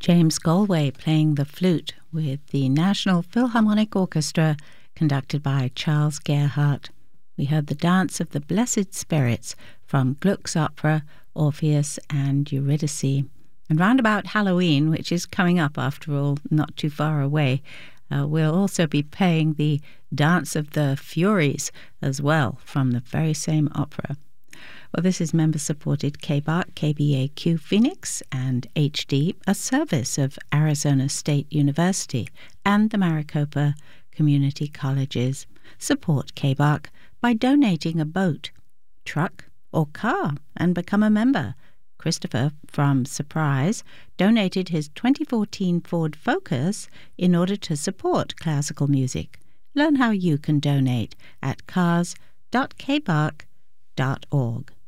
James Galway playing the flute with the National Philharmonic Orchestra, conducted by Charles Gerhardt. We heard the Dance of the Blessed Spirits from Gluck's opera Orpheus and Eurydice. And round about Halloween, which is coming up after all, not too far away, we'll also be playing the Dance of the Furies as well from the very same opera. Well, this is member-supported KBAQ, KBAQ Phoenix, and HD, a service of Arizona State University and the Maricopa Community Colleges. Support KBAQ by donating a boat, truck, or car and become a member. Christopher from Surprise donated his 2014 Ford Focus in order to support classical music. Learn how you can donate at cars.kbark.org.